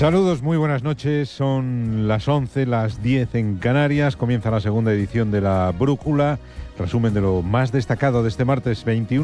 Saludos, muy buenas noches. Son las 11, las 10 en Canarias. Comienza la segunda edición de La Brújula. Resumen de lo más destacado de este martes 21.